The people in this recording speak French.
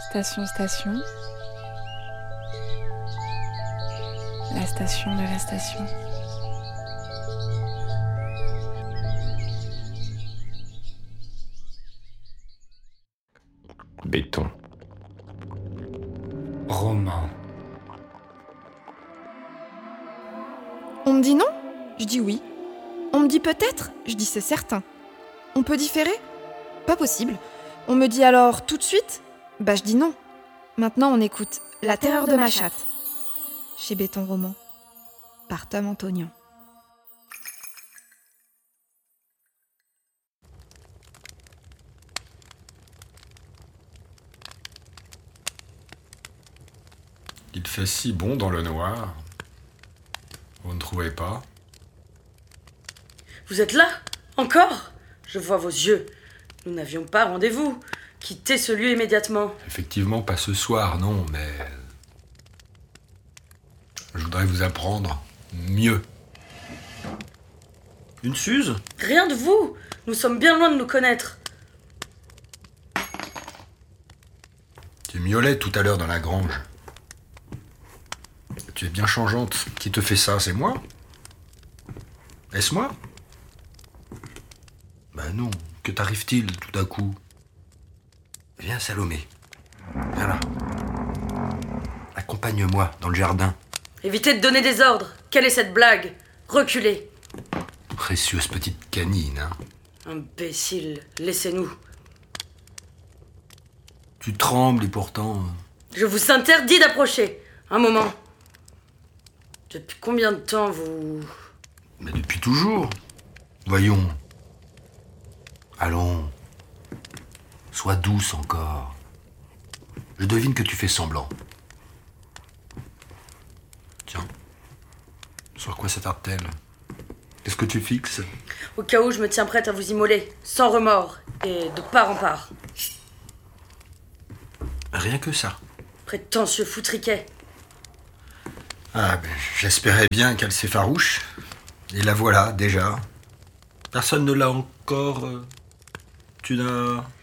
Station, station. La station de la station. Béton. Roman. On me dit non ? Je dis oui. On me dit peut-être ? Je dis c'est certain. On peut différer ? Pas possible. On me dit alors tout de suite ? Bah je dis non. Maintenant on écoute La terreur de ma chatte. Chez Béton Roman. Par Tom Antonian. Il fait si bon dans le noir. Vous ne trouvez pas ? Vous êtes là ? Encore ? Je vois vos yeux. Nous n'avions pas rendez-vous. Quittez ce lieu immédiatement. Effectivement, pas ce soir, non, mais... Je voudrais vous apprendre mieux. Une Suze ? Rien de vous. Nous sommes bien loin de nous connaître. Tu miaulais tout à l'heure dans la grange. Tu es bien changeante. Qui te fait ça, c'est moi ? Est-ce moi ? Ben non, que t'arrive-t-il tout à coup ? Viens, Salomé. Viens là. Accompagne-moi dans le jardin. Évitez de donner des ordres. Quelle est cette blague ? Reculez. Précieuse petite canine, hein. Imbécile, laissez-nous. Tu trembles et pourtant... Je vous interdis d'approcher. Un moment. Depuis combien de temps vous... Mais depuis toujours. Voyons. Allons. Sois douce encore. Je devine que tu fais semblant. Tiens. Sur quoi s'attarde-t-elle ? Qu'est-ce que tu fixes ? Au cas où je me tiens prête à vous immoler, sans remords, et de part en part. Rien que ça. Prétentieux foutriquet. Ah, ben, j'espérais bien qu'elle s'effarouche. Et la voilà, déjà. Personne ne l'a encore... Tu n'as